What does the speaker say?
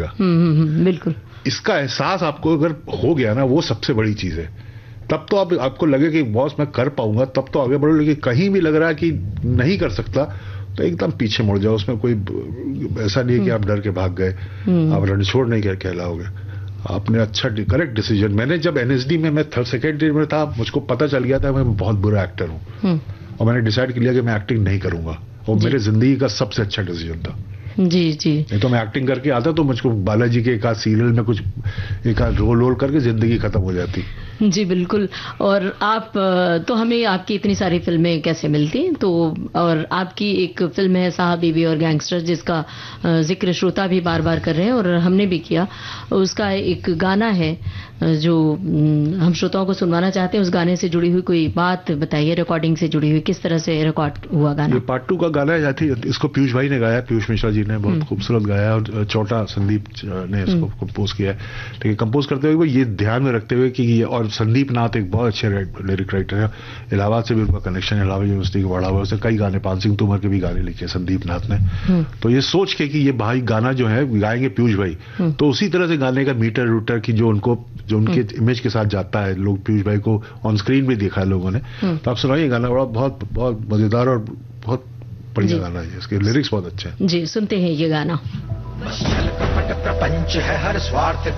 जाएगा। बिल्कुल। इसका एहसास आपको अगर हो गया ना, वो सबसे बड़ी चीज है। तब तो आपको लगे कि बॉस मैं कर पाऊंगा, तब तो आगे बढ़ो। लेकिन कहीं भी लग रहा है कि नहीं कर सकता तो एकदम पीछे मुड़ जाओ। उसमें कोई ऐसा नहीं है कि आप डर के भाग गए, आप रणछोड़ नहीं कहलाओगे। आपने अच्छा करेक्ट डिसीजन। मैंने जब एनएसडी में मैं थर्ड सेकेंडरी में था, मुझको पता चल गया था मैं बहुत बुरा एक्टर हूं, और मैंने डिसाइड कर लिया कि मैं एक्टिंग नहीं करूंगा, और मेरे जिंदगी का सबसे अच्छा डिसीजन था। जी जी। नहीं तो मैं एक्टिंग करके आता तो मुझको बालाजी के एक आध सीरियल में कुछ एक आध रोल करके जिंदगी खत्म हो जाती। जी बिल्कुल। और आप तो हमें आपकी इतनी सारी फिल्में कैसे मिलती, तो और आपकी एक फिल्म है साहब बीवी और गैंगस्टर, जिसका जिक्र श्रोता भी बार बार कर रहे हैं और हमने भी किया। उसका एक गाना है जो हम श्रोताओं को सुनवाना चाहते हैं। उस गाने से जुड़ी हुई कोई बात बताइए, रिकॉर्डिंग से जुड़ी हुई, किस तरह से रिकॉर्ड हुआ गाना? ये पार्ट 2 का गाना है। इसको पीयूष भाई ने गाया, पीयूष मिश्रा जी ने बहुत खूबसूरत गाया, और चौटा संदीप ने इसको कंपोज किया है। लेकिन कंपोज करते हुए ये ध्यान में रखते हुए कि ये, और संदीप नाथ एक बहुत अच्छे लिरिक राइटर है, इलाहाबाद से भी उनका कनेक्शन है, इलाहाबाद यूनिवर्सिटी का पढ़ा हुआ है, उसने कई गाने, पान सिंह तोमर के भी गाने लिखे संदीप नाथ ने। तो ये सोच के कि ये भाई गाना जो है गाएंगे पीयूष भाई, तो उसी तरह से गाने का मीटर रूटर की जो उनके इमेज के साथ जाता है। लोग पीयूष भाई को ऑन स्क्रीन भी देखा है लोगों ने। तो आप सुनाइए गाना, बड़ा बहुत बहुत मजेदार और बहुत बढ़िया गाना है। इसके लिरिक्स बहुत अच्छे हैं। जी सुनते हैं ये गाना। छल कपट प्रपंच है हर स्वार्थ